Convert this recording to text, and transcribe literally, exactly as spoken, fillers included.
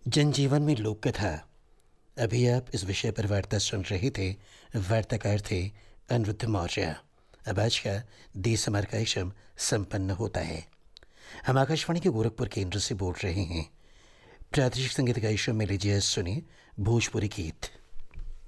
जनजीवन में लोक कथा। अभी आप इस विषय पर वार्ता सुन रहे थे। वार्ताकार थे अनिरुद्ध मौर्य। अब आज का देश हमारा कार्यक्रम संपन्न होता है। हम आकाशवाणी के गोरखपुर केंद्र से बोल रहे हैं। प्रादेशिक संगीत कार्यक्रम में लीजिए सुनिए भोजपुरी गीत।